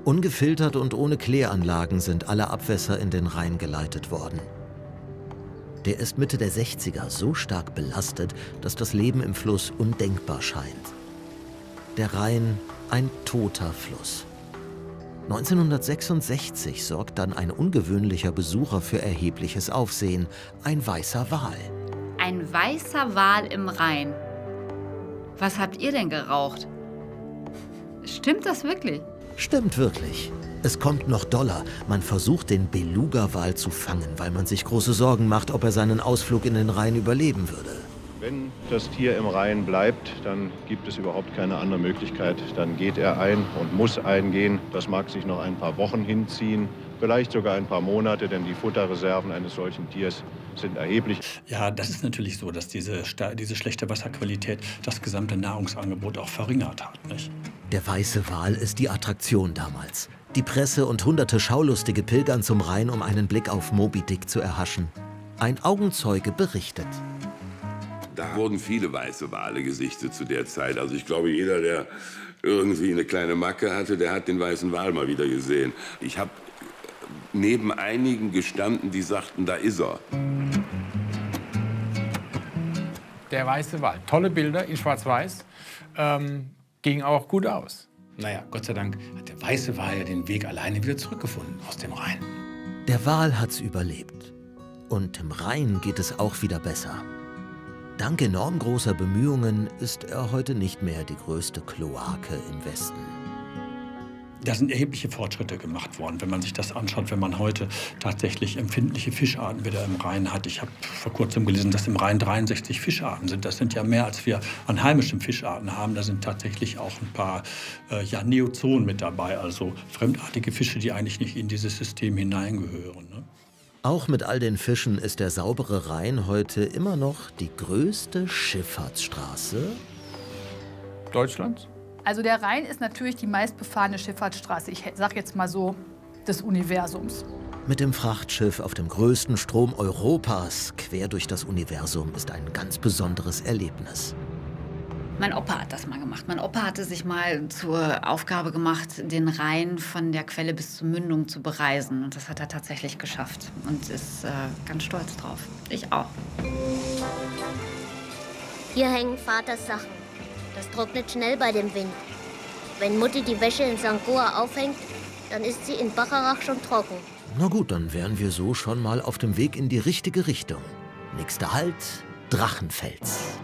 Ungefiltert und ohne Kläranlagen sind alle Abwässer in den Rhein geleitet worden. Der ist Mitte der 60er so stark belastet, dass das Leben im Fluss undenkbar scheint. Der Rhein, ein toter Fluss. 1966 sorgt dann ein ungewöhnlicher Besucher für erhebliches Aufsehen, ein weißer Wal. Ein weißer Wal im Rhein. Was habt ihr denn geraucht? Stimmt das wirklich? Stimmt wirklich. Es kommt noch doller. Man versucht, den Beluga-Wal zu fangen, weil man sich große Sorgen macht, ob er seinen Ausflug in den Rhein überleben würde. Wenn das Tier im Rhein bleibt, dann gibt es überhaupt keine andere Möglichkeit. Dann geht er ein und muss eingehen. Das mag sich noch ein paar Wochen hinziehen, vielleicht sogar ein paar Monate, denn die Futterreserven eines solchen Tiers sind erheblich. Ja, das ist natürlich so, dass diese schlechte Wasserqualität das gesamte Nahrungsangebot auch verringert hat, nicht? Der weiße Wal ist die Attraktion damals. Die Presse und hunderte Schaulustige pilgern zum Rhein, um einen Blick auf Moby Dick zu erhaschen. Ein Augenzeuge berichtet. Da wurden viele weiße Wale gesichtet zu der Zeit. Also ich glaube, jeder, der irgendwie eine kleine Macke hatte, der hat den weißen Wal mal wieder gesehen. Ich habe neben einigen gestanden, die sagten, da ist er. Der weiße Wal. Tolle Bilder in Schwarz-Weiß. Ging auch gut aus. Naja, Gott sei Dank hat der weiße Wal ja den Weg alleine wieder zurückgefunden aus dem Rhein. Der Wal hat's überlebt. Und im Rhein geht es auch wieder besser. Dank enorm großer Bemühungen ist er heute nicht mehr die größte Kloake im Westen. Da sind erhebliche Fortschritte gemacht worden, wenn man sich das anschaut, wenn man heute tatsächlich empfindliche Fischarten wieder im Rhein hat. Ich habe vor kurzem gelesen, dass im Rhein 63 Fischarten sind. Das sind ja mehr, als wir an heimischen Fischarten haben. Da sind tatsächlich auch ein paar Neozoen mit dabei, also fremdartige Fische, die eigentlich nicht in dieses System hineingehören, ne? Auch mit all den Fischen ist der saubere Rhein heute immer noch die größte Schifffahrtsstraße Deutschlands? Also der Rhein ist natürlich die meistbefahrene Schifffahrtsstraße, ich sag jetzt mal so, des Universums. Mit dem Frachtschiff auf dem größten Strom Europas quer durch das Universum ist ein ganz besonderes Erlebnis. Mein Opa hat das mal gemacht. Mein Opa hatte sich mal zur Aufgabe gemacht, den Rhein von der Quelle bis zur Mündung zu bereisen. Und das hat er tatsächlich geschafft und ist ganz stolz drauf. Ich auch. Hier hängen Vaters Sachen. Das trocknet schnell bei dem Wind. Wenn Mutti die Wäsche in St. Goa aufhängt, dann ist sie in Bacharach schon trocken. Na gut, dann wären wir so schon mal auf dem Weg in die richtige Richtung. Nächster Halt, Drachenfels.